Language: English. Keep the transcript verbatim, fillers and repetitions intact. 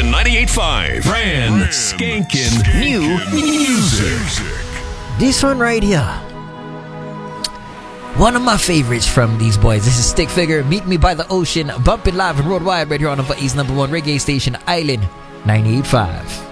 Island ninety-eight point five. Brand skanking new music. This one right here, one of my favorites from these boys. This is Stick Figure, Meet Me by the Ocean, bumping live and worldwide right here on the East number one reggae station, Island ninety-eight point five.